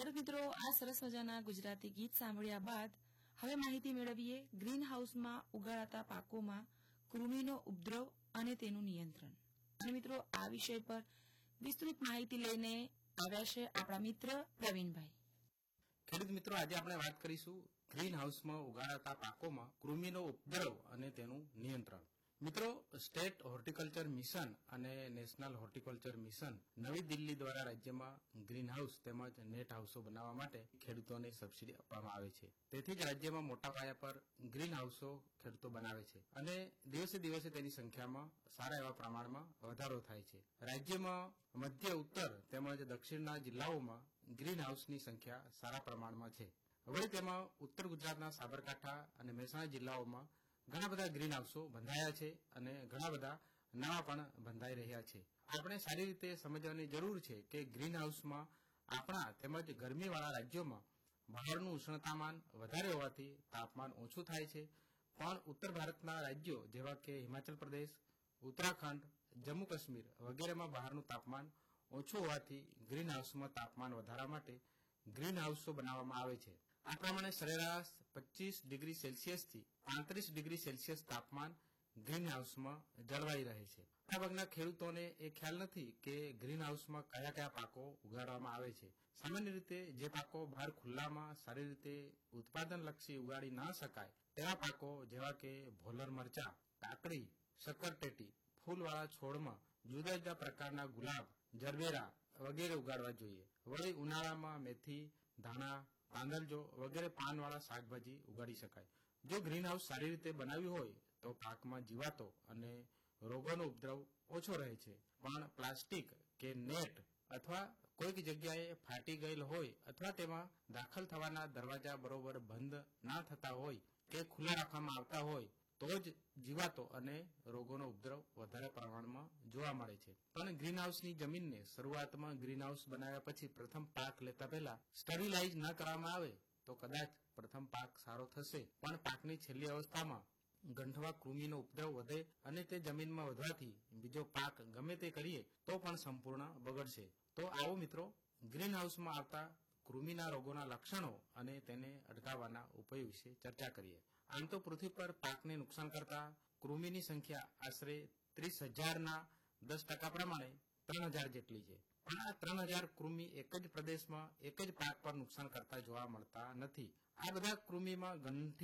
દર્શક મિત્રો, આ સરસ મજાના ગુજરાતી ગીત સાંભળ્યા બાદ હવે માહિતી મેળવીએ ગ્રીન હાઉસમાં ઉગાડાતા પાકોમાં કૃમિનો ઉપદ્રવ અને તેનું નિયંત્રણ. અને મિત્રો, આ વિષય પર વિસ્તૃત માહિતી લઈને આવ્યા છે આપણા મિત્ર પ્રવીણભાઈ. ખેડૂત મિત્રો, આજે આપણે વાત કરીશું ગ્રીન હાઉસમાં ઉગાડાતા પાકોમાં કૃમિનો ઉપદ્રવ અને તેનું નિયંત્રણ. મિત્રો, સ્ટેટ હોર્ટિકલ્ચર મિશન અને નેશનલ હોર્ટિકલ્ચર મિશન નવી દિલ્હી દ્વારા રાજ્યમાં ગ્રીન હાઉસ તેમજ નેટ હાઉસો બનાવવા માટે ખેડૂતોને સબસિડી આપવામાં આવે છે. તેથી જ રાજ્યમાં મોટા પાયા પર ગ્રીન હાઉસો ખેડૂતો બનાવે છે અને દિવસે દિવસે તેની સંખ્યામાં સારા એવા પ્રમાણમાં વધારો થાય છે. રાજ્યમાં મધ્ય, ઉત્તર તેમજ દક્ષિણના જિલ્લાઓમાં ગ્રીન હાઉસની સંખ્યા સારા પ્રમાણમાં છે. વળી તેમાં ઉત્તર ગુજરાતના સાબરકાંઠા અને મહેસાણા જિલ્લાઓમાં ઘણા બધા ગ્રીન હાઉસો બંધાયા છે અને ઘણા બધા નવા પણ બંધાઈ રહ્યા છે. આપણે સારી રીતે સમજવાની જરૂર છે કે ગ્રીન હાઉસમાં આપણા તેમજ ગરમીવાળા રાજ્યોમાં બહારનું ઉષ્ણતામાન વધારે હોવાથી તાપમાન ઓછું થાય છે, પણ ઉત્તર ભારતના રાજ્યો જેવા કે હિમાચલ પ્રદેશ, ઉત્તરાખંડ, જમ્મુ કાશ્મીર વગેરેમાં બહારનું તાપમાન ઓછું હોવાથી ગ્રીન હાઉસમાં તાપમાન વધારવા માટે ગ્રીન હાઉસો બનાવવામાં આવે છે. આ પ્રમાણે સરેરાશ 25 ડિગ્રી સેલ્સિયસથી 35 ડિગ્રી સેલ્સિયસ તાપમાન ગ્રીન હાઉસમાં જળવાઈ રહે છે. મોટાભાગના ખેડૂતોને એ ખ્યાલ નથી કે ગ્રીન હાઉસમાં કયા કયા પાકો ઉગાડવામાં આવે છે. સામાન્ય રીતે જે પાકો બહાર ખુલ્લામાં સારી રીતે ઉત્પાદનલક્ષી ઉગાડી ન શકાય તેવા પાકો જેવા કે ભોલર મરચા, કાકડી, શક્કરટેટી, ફૂલવાળા છોડમાં જુદા જુદા પ્રકારના ગુલાબ, જરબેરા વગેરે ઉગાડવા જોઈએ. વળી ઉનાળામાં મેથી, ધાણા, પાંદરજો વગેરે પાનવાળા શાકભાજી ઉગાડી શકાય. જો ગ્રીન હાઉસ સારી રીતે બનાવ્યું હોય તો પાકમાં જીવાતો અને રોગોનો ઉપદ્રવ ઓછો રહે છે. પણ પ્લાસ્ટિક કે નેટ અથવા કોઈક જગ્યાએ ફાટી ગયેલ હોય અથવા તેમાં દાખલ થવાના દરવાજા બરોબર બંધ ના થતા હોય કે ખુલ્લા રાખવામાં આવતા હોય તો જ જીવાતો અને રોગોનો ઉપદ્રવ વધારે પ્રમાણમાં જોવા મળે છે. પણ ગ્રીન હાઉસની જમીનને શરૂઆતમાં ગ્રીન હાઉસ બનાવ્યા પછી પ્રથમ પાક લેતા પહેલા સ્ટરીલાઇઝ ન કરવામાં આવે તો કદાચ પ્રથમ પાક સારો થશે, પણ પાકની છેલ્લી અવસ્થામાં ગંઠવા કૃમિનો ઉપદ્રવ વધે અને તે જમીનમાં વધવાથી બીજો પાક ગમે તે કરીએ તો પણ સંપૂર્ણ બગડશે. તો આવો મિત્રો, ગ્રીન હાઉસમાં આવતા કૃમિના રોગોના લક્ષણો અને તેને અટકાવવાના ઉપાયો વિશે ચર્ચા કરીએ. આમ તો પૃથ્વી પર પાકને નુકસાન કરતા કૃમિની સંખ્યા આશરે 30,000ના 10% પ્રમાણે 3,000 જેટલી છે. પણ આ 3,000 કૃમિ એક જ પ્રદેશમાં એક જ પાક પર નુકસાન કરતા જોવા મળતા નથી. આ બધા કૃમિમાં